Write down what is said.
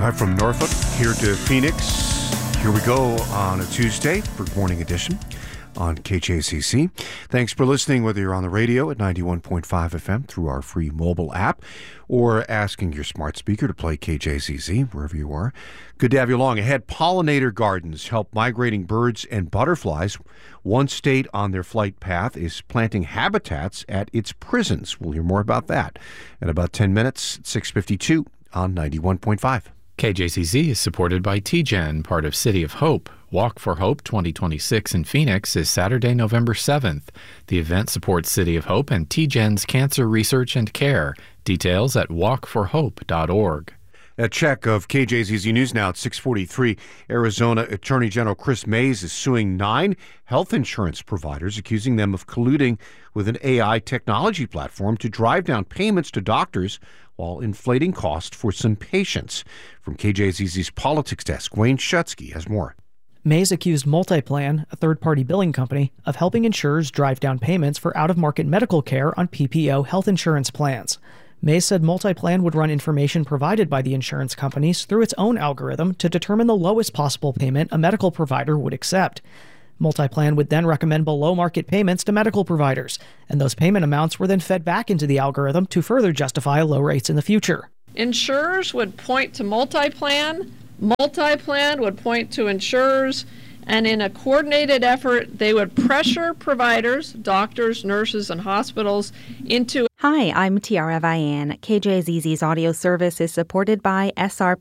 Live from Norfolk here to Phoenix. Here we go on a Tuesday for Morning Edition on KJZZ. Thanks for listening, whether you're on the radio at 91.5 FM through our free mobile app or asking your smart speaker to play KJZZ wherever you are. Good to have you along. Ahead, pollinator gardens help migrating birds and butterflies. One state on their flight path is planting habitats at its prisons. We'll hear more about that in about 10 minutes at 6:52 on 91.5. KJZZ is supported by TGen, part of City of Hope. Walk for Hope 2026 in Phoenix is Saturday, November 7th. The event supports City of Hope and TGen's cancer research and care. Details at walkforhope.org. A check of KJZZ News now at 6:43. Arizona Attorney General Chris Mays is suing 9 health insurance providers, accusing them of colluding with an AI technology platform to drive down payments to doctors while inflating costs for some patients. From KJZZ's Politics Desk, Wayne Shutsky has more. Mays accused Multiplan, a third-party billing company, of helping insurers drive down payments for out-of-market medical care on PPO health insurance plans. Mays said Multiplan would run information provided by the insurance companies through its own algorithm to determine the lowest possible payment a medical provider would accept. Multiplan would then recommend below-market payments to medical providers, and those payment amounts were then fed back into the algorithm to further justify low rates in the future. Insurers would point to Multiplan, Multiplan would point to insurers, and in a coordinated effort, they would pressure providers, doctors, nurses, and hospitals into... Hi, I'm Tiara Vian. KJZZ's audio service is supported by SR